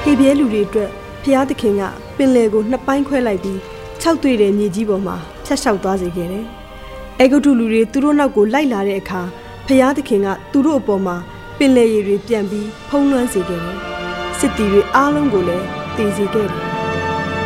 ဟေဘဲလူတွေအတွက်ဖျားသခင်ကပင်လယ်ကိုနှစ်ပိုင်းခွဲလိုက်ပြီး6တွေ့တဲ့မြေကြီးပေါ်မှာဖြတ်လျှောက်သွားစေခဲ့တယ်။အေဂုတ္တုလူတွေသူတို့နောက်ကိုလိုက်လာတဲ့အခါဖျားသခင်ကသူတို့အပေါ်မှာပင်လယ်ရေတွေပြန်ပြီးဖုံးလွှမ်းစေခဲ့တယ်။စစ်တီတွေအားလုံးကိုလည်းတည်စေခဲ့တယ်